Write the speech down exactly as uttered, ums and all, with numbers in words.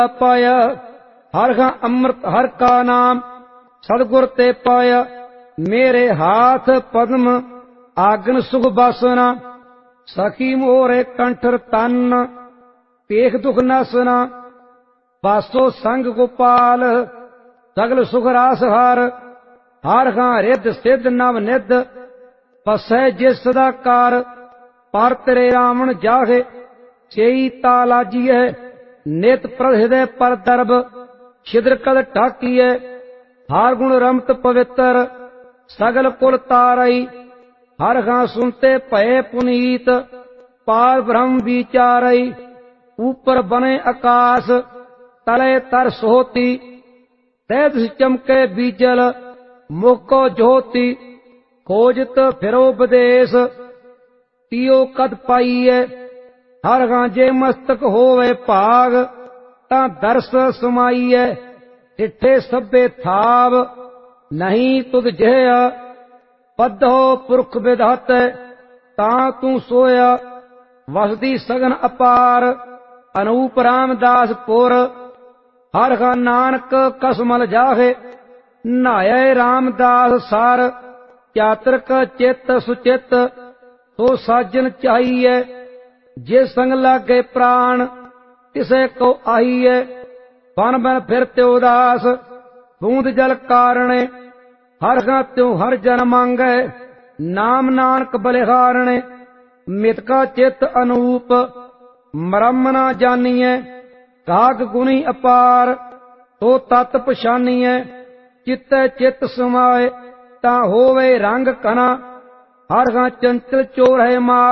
पाया। हर का अमृत हर का नाम सदगुर ते पाया। मेरे हाथ पद्म आगन सुख बासना। सखी मोरे कंठर तन पेख दुख नासना। बासो संग गोपाल सगल सुख रास हार। हर का रिद सिद्ध नव निध बसै जिस सदा कार। पर तेरे रावण जाहे सेई तालाजिए। नित प्रहृदय पर दर्भ छिद्र कद ढाकिए। हर गुण रमत पवित्र सगल कुल तारई। हर का सुनते भय पुनीत पार ब्रह्म विचारई। ऊपर बने आकाश तले तर सोती। तैत चमके बीजल मुको ज्योति। खोजत फिरो विदेश तियो कद पाइए। हर गांजे मस्तक होवे भाग तां दर्श समाइए। डिठे सभे थाव नहीं तुद जया। बद्धो पुरख विधाते तां तू सोया। वसदी सगन अपार अनूप रामदास पुर। हर का नानक कसमल जाहे नाये रामदास सार। चातृक चित सुचित तो साजन चाहिए। जे संग लागे प्राण तिसे को आईए। बन बन फिरते उदास बूंद जल कारणे। हर का त्यों हर जन मांगे नाम नानक बलिहारणे। मित का चित अनूप मरम न जानिए। काग गुणी अपार तो तत् पछानिए। चित्ते चित समाए ता होवे रंग कना। हर का चंचल चोर है मार।